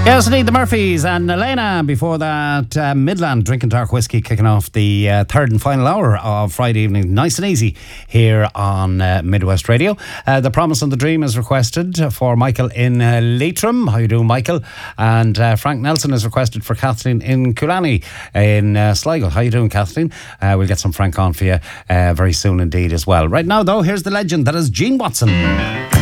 Yes, indeed, the Murphys and Elena. Before that, Midland Drinking Dark Whiskey kicking off the third and final hour of Friday evening. Nice and easy here on Midwest Radio. The Promise and the Dream is requested for Michael in Leitrim. How you doing, Michael? And Frank Nelson is requested for Kathleen in Coolani in Sligo. How you doing, Kathleen? We'll get some Frank on for you very soon indeed as well. Right now, though, here's the legend that is Gene Watson.